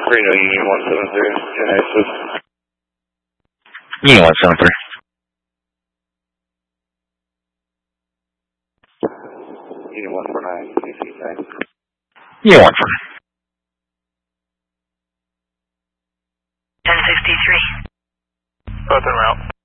Reno Union 173, 10 Aces. Union 173. Union 149, CC, thanks. Union 149. 1063. Both en route.